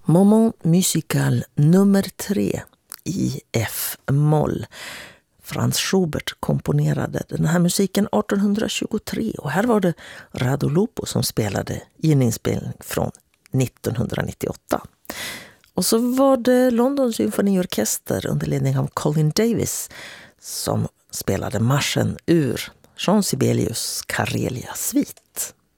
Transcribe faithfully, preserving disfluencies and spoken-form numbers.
Moment musical nummer tre i F-moll. Frans Schubert komponerade den här musiken arton tjugotre och här var det Rado Lupo som spelade i en inspelning från nittonhundranittioåtta. Och så var det London symfoniorkester under ledning av Colin Davis som spelade marschen ur Jean Sibelius Karelia-svit.